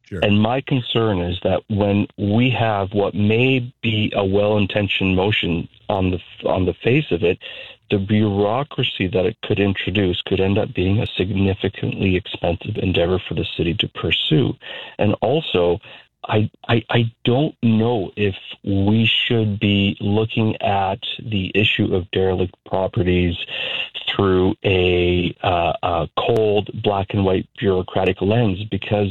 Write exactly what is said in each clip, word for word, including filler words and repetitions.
Sure. And my concern is that when we have what may be a well-intentioned motion on the on the face of it, the bureaucracy that it could introduce could end up being a significantly expensive endeavor for the city to pursue. And also, I, I, I don't know if we should be looking at the issue of derelict properties through a, uh, a cold, black and white bureaucratic lens, because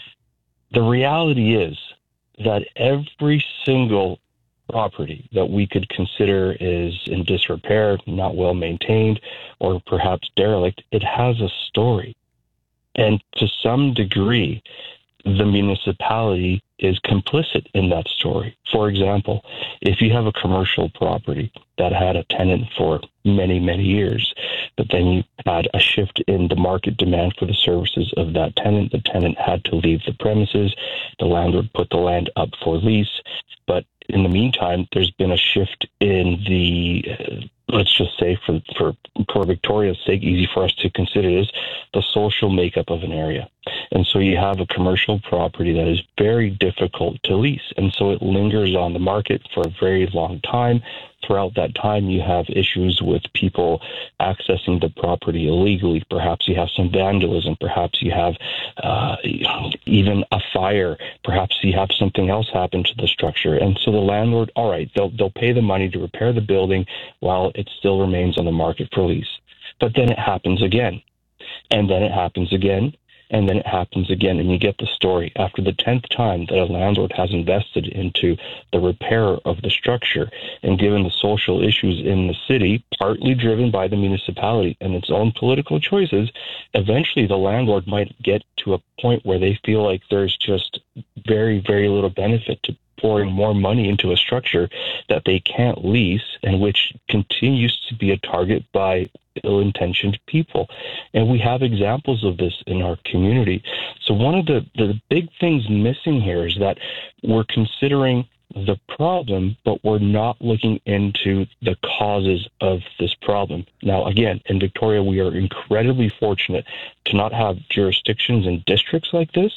the reality is that every single property that we could consider is in disrepair, not well maintained, or perhaps derelict, it has a story. And to some degree, the municipality is complicit in that story. For example, if you have a commercial property that had a tenant for many, many years, but then you had a shift in the market demand for the services of that tenant, the tenant had to leave the premises, the landlord put the land up for lease, but in the meantime, there's been a shift in the, uh, let's just say for, for, for Victoria's sake, easy for us to consider is the social makeup of an area. And so you have a commercial property that is very difficult to lease. And so it lingers on the market for a very long time. Throughout that time, you have issues with people accessing the property illegally. Perhaps you have some vandalism. Perhaps you have uh, even a fire. Perhaps you have something else happen to the structure. And so the landlord, all right, they'll, they'll pay the money to repair the building while it still remains on the market for lease. But then it happens again. And then it happens again. And then it happens again, and you get the story. After the tenth time that a landlord has invested into the repair of the structure, and given the social issues in the city, partly driven by the municipality and its own political choices, eventually the landlord might get to a point where they feel like there's just very, very little benefit to pouring more money into a structure that they can't lease and which continues to be a target by ill-intentioned people. And we have examples of this in our community. So one of the, the big things missing here is that we're considering the problem, but we're not looking into the causes of this problem. Now, again, in Victoria, we are incredibly fortunate to not have jurisdictions and districts like this,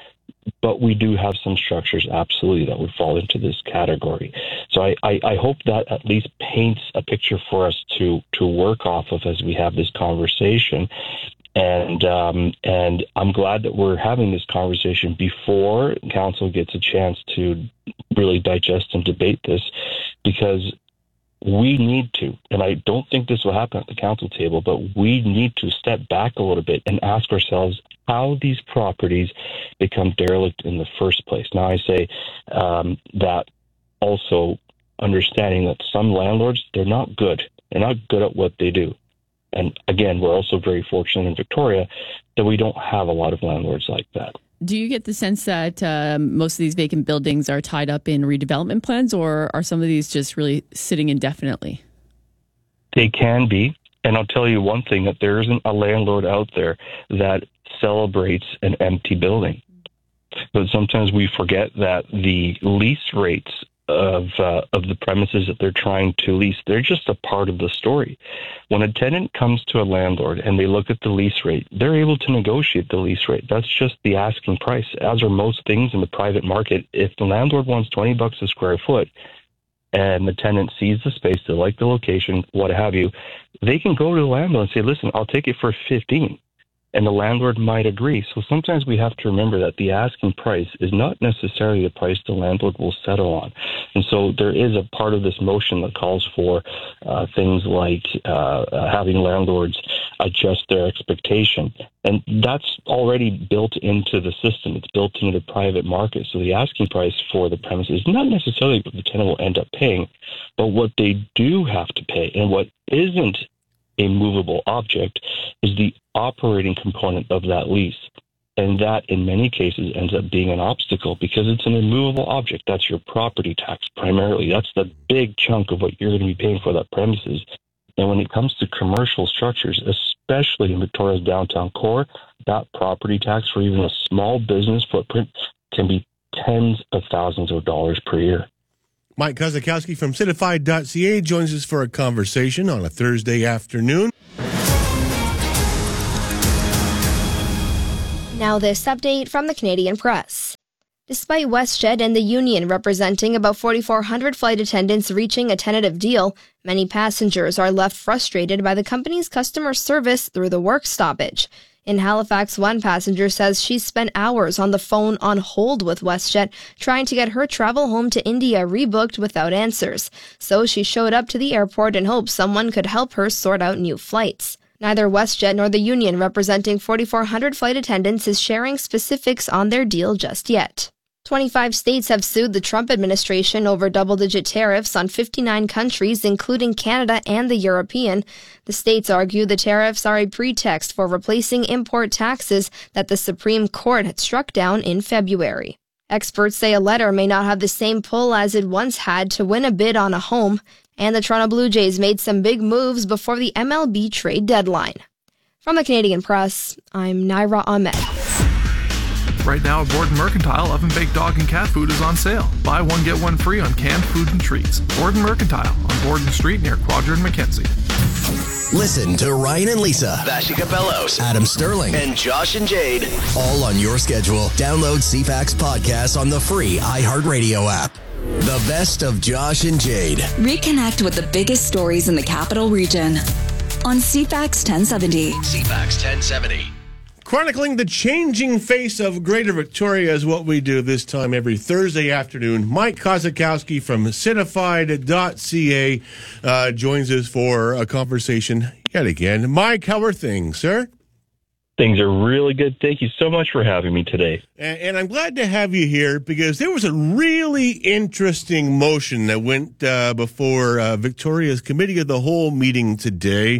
but we do have some structures, absolutely, that would fall into this category. So I, I, I hope that at least paints a picture for us to, to work off of as we have this conversation. And um, and I'm glad that we're having this conversation before council gets a chance to really digest and debate this, because we need to, and I don't think this will happen at the council table, but we need to step back a little bit and ask ourselves how these properties become derelict in the first place. Now, I say um, that also understanding that some landlords, they're not good. They're not good at what they do. And again, we're also very fortunate in Victoria that we don't have a lot of landlords like that. Do you get the sense that um, most of these vacant buildings are tied up in redevelopment plans, or are some of these just really sitting indefinitely? They can be. And I'll tell you one thing, that there isn't a landlord out there that celebrates an empty building. But sometimes we forget that the lease rates of uh, of the premises that they're trying to lease, they're just a part of the story. When a tenant comes to a landlord and they look at the lease rate, they're able to negotiate the lease rate. That's just the asking price. As are most things in the private market, if the landlord wants twenty bucks a square foot and the tenant sees the space, they like the location, what have you, they can go to the landlord and say, listen, I'll take it for fifteen. And the landlord might agree. So sometimes we have to remember that the asking price is not necessarily the price the landlord will settle on. And so there is a part of this motion that calls for uh, things like uh, having landlords adjust their expectation. And that's already built into the system. It's built into the private market. So the asking price for the premise is not necessarily what the tenant will end up paying, but what they do have to pay, and what isn't a movable object, is the operating component of that lease. And that, in many cases, ends up being an obstacle because it's an immovable object. That's your property tax primarily. That's the big chunk of what you're going to be paying for that premises. And when it comes to commercial structures, especially in Victoria's downtown core, that property tax for even a small business footprint can be tens of thousands of dollars per year. Mike Kozakowski from Citified dot c a joins us for a conversation on a Thursday afternoon. Now this update from the Canadian Press. Despite WestJet and the union representing about forty-four hundred flight attendants reaching a tentative deal, many passengers are left frustrated by the company's customer service through the work stoppage. In Halifax, one passenger says she's spent hours on the phone on hold with WestJet trying to get her travel home to India rebooked without answers. So she showed up to the airport in hopes someone could help her sort out new flights. Neither WestJet nor the union representing forty-four hundred flight attendants is sharing specifics on their deal just yet. twenty-five states have sued the Trump administration over double-digit tariffs on fifty-nine countries, including Canada and the European. The states argue the tariffs are a pretext for replacing import taxes that the Supreme Court had struck down in February. Experts say a letter may not have the same pull as it once had to win a bid on a home, and the Toronto Blue Jays made some big moves before the M L B trade deadline. From the Canadian Press, I'm Naira Ahmed. Right now at Borden Mercantile, oven-baked dog and cat food is on sale. Buy one, get one free on canned food and treats. Borden Mercantile on Borden Street near Quadra and Mackenzie. Listen to Ryan and Lisa, Vashi Capellos, Adam Sterling, and Josh and Jade. All on your schedule. Download C FAX podcast on the free iHeartRadio app. The best of Josh and Jade. Reconnect with the biggest stories in the capital region on C FAX ten seventy. C FAX ten seventy. Chronicling the changing face of Greater Victoria is what we do this time every Thursday afternoon. Mike Kozakowski from Citified dot C A uh, joins us for a conversation yet again. Mike, how are things, sir? Things are really good. Thank you so much for having me today. And, and I'm glad to have you here because there was a really interesting motion that went uh, before uh, Victoria's Committee of the Whole meeting today,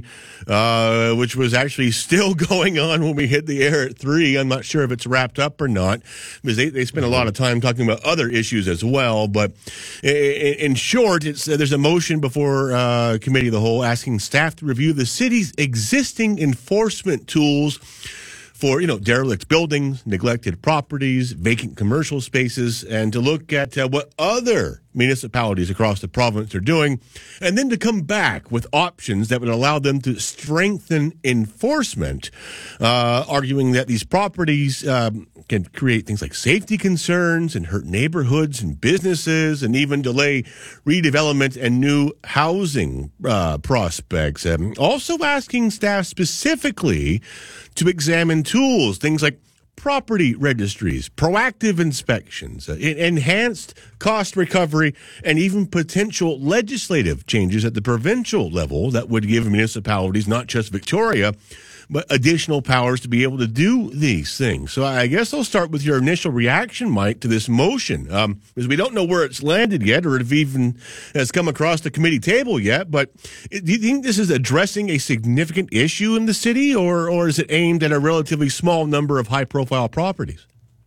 uh, which was actually still going on when we hit the air at three. I'm not sure if it's wrapped up or not because they, they spent a lot of time talking about other issues as well. But in, in short, it's uh, there's a motion before uh, Committee of the Whole asking staff to review the city's existing enforcement tools for, you know, derelict buildings, neglected properties, vacant commercial spaces, and to look at uh, what other municipalities across the province are doing, and then to come back with options that would allow them to strengthen enforcement, uh, arguing that these properties um, can create things like safety concerns and hurt neighborhoods and businesses and even delay redevelopment and new housing uh, prospects. Um, also asking staff specifically to examine tools, things like property registries, proactive inspections, uh, enhanced cost recovery, and even potential legislative changes at the provincial level that would give municipalities, not just Victoria, but additional powers to be able to do these things. So I guess I'll start with your initial reaction, Mike, to this motion, um, because we don't know where it's landed yet or if even has come across the committee table yet. But do you think this is addressing a significant issue in the city, or, or is it aimed at a relatively small number of high-profile properties?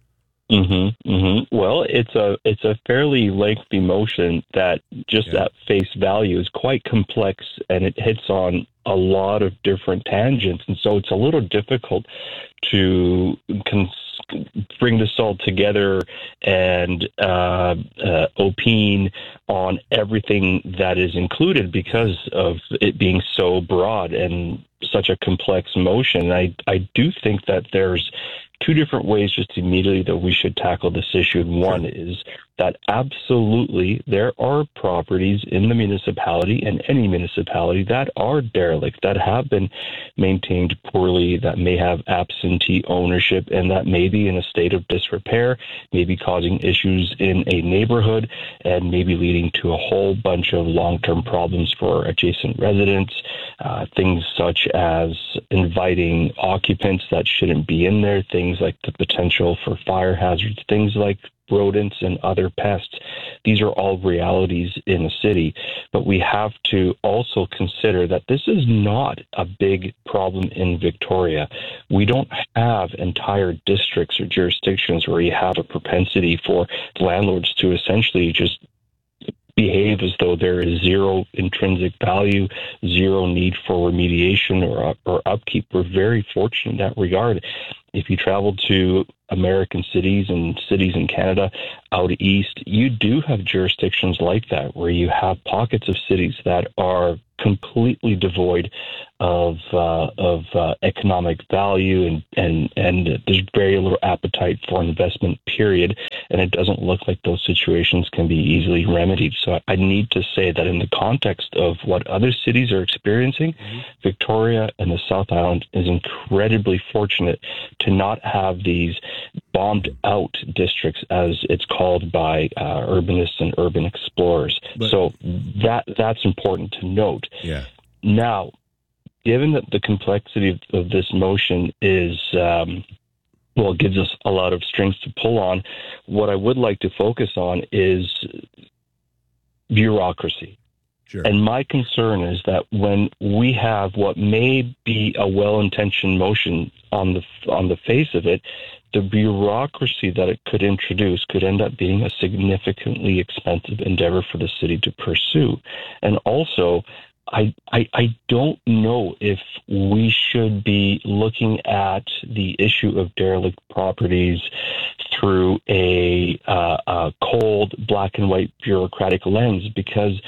Mm-hmm, mm-hmm. Well, it's a it's a fairly lengthy motion that just yeah. at face value is quite complex, and it hits on a lot of different tangents, and so it's a little difficult to cons- bring this all together and uh, uh, opine on everything that is included because of it being so broad and such a complex motion. I I do think that there's two different ways just immediately that we should tackle this issue. One is that absolutely there are properties in the municipality and any municipality that are derelict, that have been maintained poorly, that may have absentee ownership, and that may be in a state of disrepair, maybe causing issues in a neighborhood, and maybe leading to a whole bunch of long-term problems for adjacent residents, uh, things such as inviting occupants that shouldn't be in there, things like the potential for fire hazards, things like rodents and other pests. These are all realities in the city, but we have to also consider that this is not a big problem in Victoria. We don't have entire districts or jurisdictions where you have a propensity for landlords to essentially just behave as though there is zero intrinsic value, zero need for remediation or, or upkeep. We're very fortunate in that regard. If you travel to American cities and cities in Canada out east, you do have jurisdictions like that where you have pockets of cities that are completely devoid of uh, of uh, economic value, and, and, and there's very little appetite for investment, period. and it doesn't look like those situations can be easily remedied. So I, I need to say that in the context of what other cities are experiencing, mm-hmm. Victoria and the South Island is incredibly fortunate to not have these bombed out districts, as it's called by uh, urbanists and urban explorers. But, so that that's important to note. Yeah. Now, given that the complexity of, of this motion is, um, well, gives us a lot of strings to pull on, what I would like to focus on is bureaucracy. Sure. And my concern is that when we have what may be a well-intentioned motion on the on the face of it, the bureaucracy that it could introduce could end up being a significantly expensive endeavor for the city to pursue. And also, I, I, I don't know if we should be looking at the issue of derelict properties through a, uh, a cold, black and white bureaucratic lens, because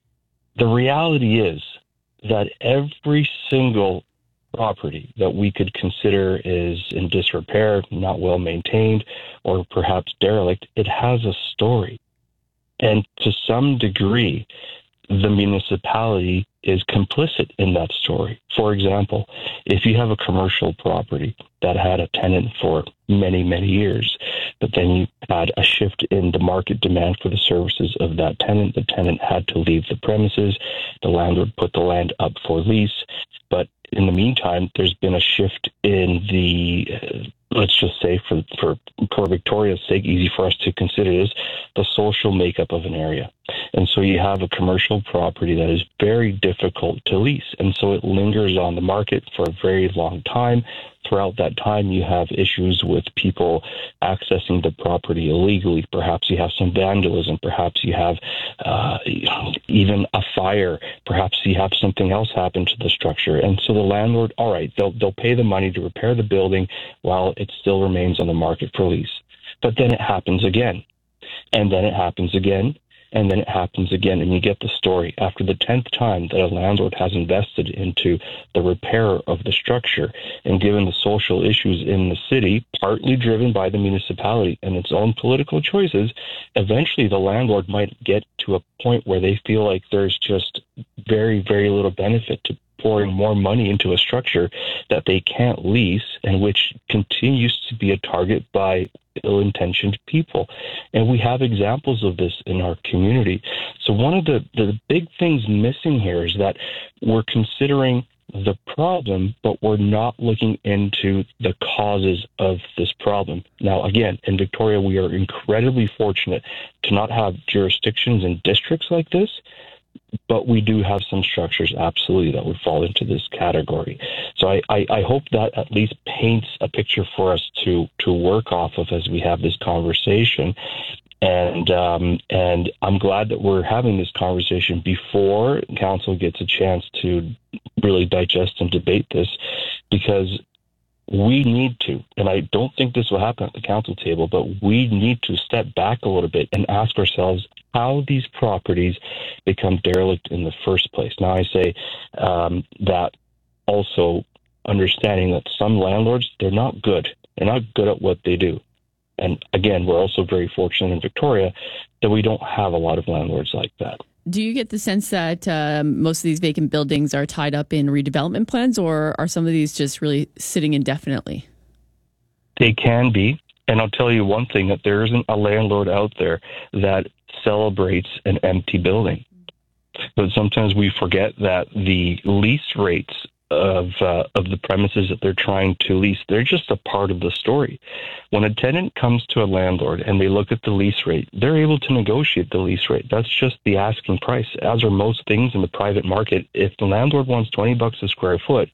the reality is that every single property that we could consider is in disrepair, not well maintained, or perhaps derelict, it has a story. And to some degree, the municipality is complicit in that story. For example, if you have a commercial property that had a tenant for many, many years, but then you had a shift in the market demand for the services of that tenant, the tenant had to leave the premises, the landlord put the land up for lease, but in the meantime, there's been a shift in the, uh, let's just say for, for, for Victoria's sake, easy for us to consider is the social makeup of an area. And so you have a commercial property that is very difficult to lease. And so it lingers on the market for a very long time. Throughout that time, you have issues with people accessing the property illegally. Perhaps you have some vandalism. Perhaps you have uh, even a fire. Perhaps you have something else happen to the structure. And so the landlord, all right, they'll, they'll pay the money to repair the building while it still remains on the market for lease. But then it happens again. And then it happens again. And then it happens again, and you get the story. After the tenth time that a landlord has invested into the repair of the structure, and given the social issues in the city, partly driven by the municipality and its own political choices, eventually the landlord might get to a point where they feel like there's just very, very little benefit to pouring more money into a structure that they can't lease and which continues to be a target by ill-intentioned people. And we have examples of this in our community. So one of the, the big things missing here is that we're considering the problem, but we're not looking into the causes of this problem. Now, again, in Victoria, we are incredibly fortunate to not have jurisdictions and districts like this, but we do have some structures, absolutely, that would fall into this category. So I, I, I hope that at least paints a picture for us to, to work off of as we have this conversation. And um, and I'm glad that we're having this conversation before council gets a chance to really digest and debate this, because we need to, and I don't think this will happen at the council table, but we need to step back a little bit and ask ourselves how these properties become derelict in the first place. Now, I say um, that also understanding that some landlords, they're not good. They're not good at what they do. And again, we're also very fortunate in Victoria that we don't have a lot of landlords like that. Do you get the sense that um, most of these vacant buildings are tied up in redevelopment plans, or are some of these just really sitting indefinitely? They can be. And I'll tell you one thing, that there isn't a landlord out there that celebrates an empty building. But sometimes we forget that the lease rates of uh, of the premises that they're trying to lease, they're just a part of the story. When a tenant comes to a landlord and they look at the lease rate, they're able to negotiate the lease rate. That's just the asking price. As are most things in the private market, if the landlord wants twenty bucks a square foot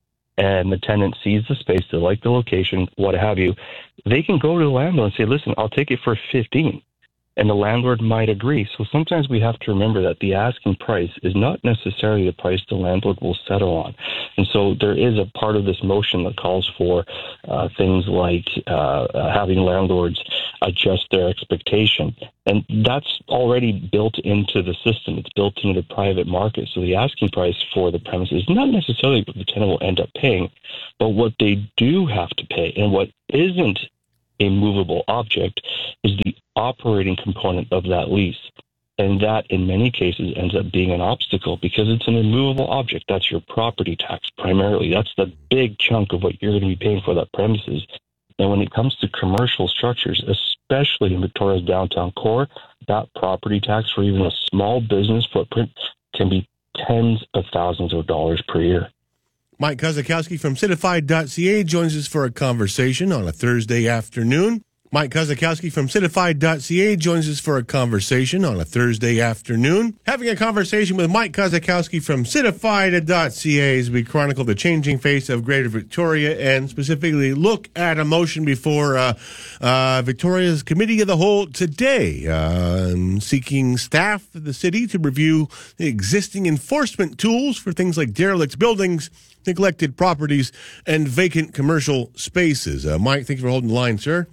and the tenant sees the space, they like the location, what have you, they can go to the landlord and say, listen, I'll take it for fifteen. And the landlord might agree. So sometimes we have to remember that the asking price is not necessarily the price the landlord will settle on. And so there is a part of this motion that calls for uh, things like uh, having landlords adjust their expectation. And that's already built into the system. It's built into the private market. So the asking price for the premise is not necessarily what the tenant will end up paying, but what they do have to pay, and what isn't a movable object is the operating component of that lease. And that, in many cases, ends up being an obstacle because it's an immovable object. That's your property tax primarily. That's the big chunk of what you're going to be paying for that premises. And when it comes to commercial structures, especially in Victoria's downtown core, that property tax for even a small business footprint can be tens of thousands of dollars per year. Mike Kuzakowski from Citified dot C A joins us for a conversation on a Thursday afternoon. Mike Kuzakowski from Citified dot C A joins us for a conversation on a Thursday afternoon. Having a conversation with Mike Kuzakowski from Citified dot C A as we chronicle the changing face of Greater Victoria and specifically look at a motion before uh, uh, Victoria's Committee of the Whole today, uh, seeking staff of the city to review the existing enforcement tools for things like derelict buildings, neglected properties, and vacant commercial spaces. Uh, Mike, thank you for holding the line, sir.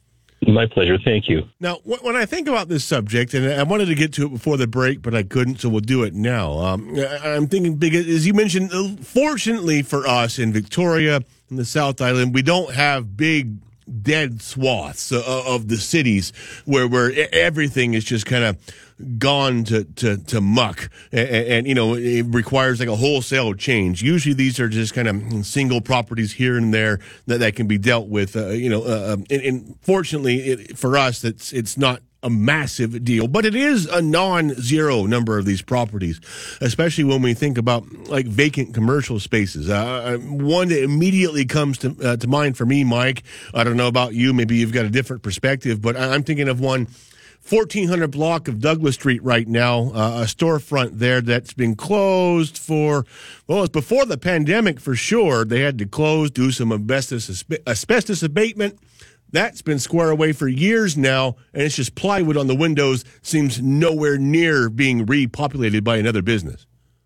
My pleasure. Thank you. Now, when I think about this subject, and I wanted to get to it before the break, but I couldn't, so we'll do it now. Um, I'm thinking, big, as you mentioned, fortunately for us in Victoria, in the South Island, we don't have big dead swaths of the cities where where everything is just kind of gone to, to, to muck, and, and, you know, it requires like a wholesale change. Usually these are just kind of single properties here and there that, that can be dealt with, uh, you know, uh, and, and fortunately it, for us, it's, it's not a massive deal, but it is a non-zero number of these properties, especially when we think about like vacant commercial spaces. Uh, one that immediately comes to uh, to mind for me, Mike, I don't know about you, maybe you've got a different perspective, but I'm thinking of one fourteen hundred block of Douglas Street right now, uh, a storefront there that's been closed for, well, it's before the pandemic for sure. They had to close, do some asbestos, asbestos abatement. That's been square away for years now, and it's just plywood on the windows, seems nowhere near being repopulated by another business.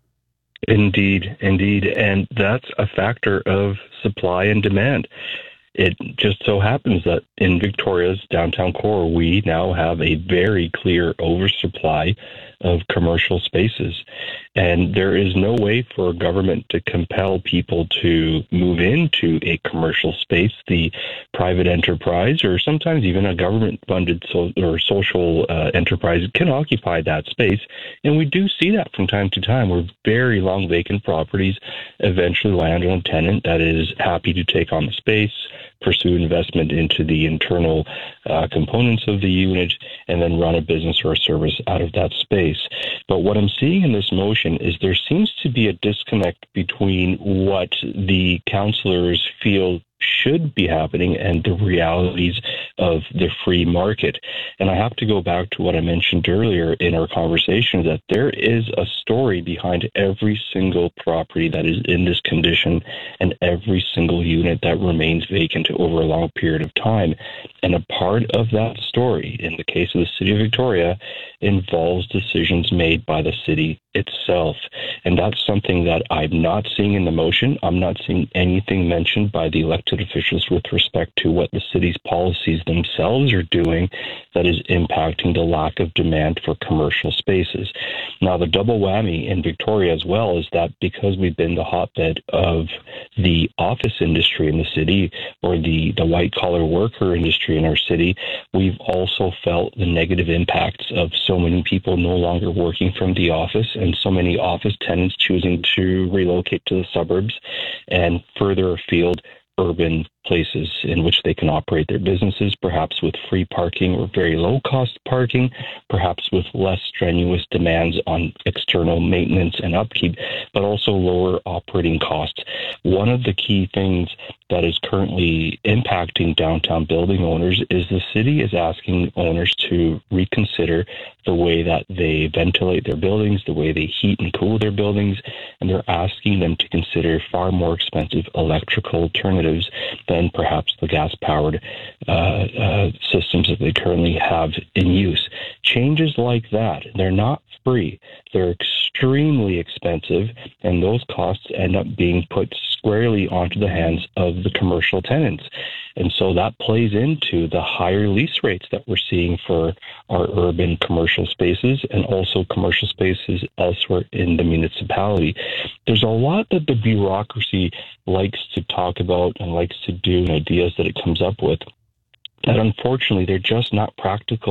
Indeed, indeed. And that's a factor of supply and demand. It just so happens that in Victoria's downtown core, we now have a very clear oversupply of commercial spaces. And there is no way for government to compel people to move into a commercial space. The private enterprise, or sometimes even a government-funded so, or social uh, enterprise, can occupy that space. And we do see that from time to time, where very long vacant properties eventually land on a tenant that is happy to take on the space, pursue investment into the internal uh, components of the unit, and then run a business or a service out of that space. But what I'm seeing in this motion is there seems to be a disconnect between what the councillors feel should be happening and the realities of the free market. And I have to go back to what I mentioned earlier in our conversation, that there is a story behind every single property that is in this condition and every single unit that remains vacant over a long period of time. And a part of that story, in the case of the City of Victoria, involves decisions made by the city itself. And that's something that I'm not seeing in the motion. I'm not seeing anything mentioned by the elected officials with respect to what the city's policies themselves are doing that is impacting the lack of demand for commercial spaces. Now, the double whammy in Victoria as well is that because we've been the hotbed of the office industry in the city, or the, the white-collar worker industry in our city, we've also felt the negative impacts of so many people no longer working from the office and so many office tenants choosing to relocate to the suburbs and further afield urban places in which they can operate their businesses, perhaps with free parking or very low-cost parking, perhaps with less strenuous demands on external maintenance and upkeep, but also lower operating costs. One of the key things that is currently impacting downtown building owners is the city is asking owners to reconsider the way that they ventilate their buildings, the way they heat and cool their buildings, and they're asking them to consider far more expensive electrical alternatives than perhaps the gas-powered uh, uh, systems that they currently have in use. Changes like that, they're not free. They're extremely expensive, and those costs end up being put squarely onto the hands of the commercial tenants. And so that plays into the higher lease rates that we're seeing for our urban commercial spaces and also commercial spaces elsewhere in the municipality. There's a lot that the bureaucracy likes to talk about and likes to do, and ideas that it comes up with, that unfortunately they're just not practical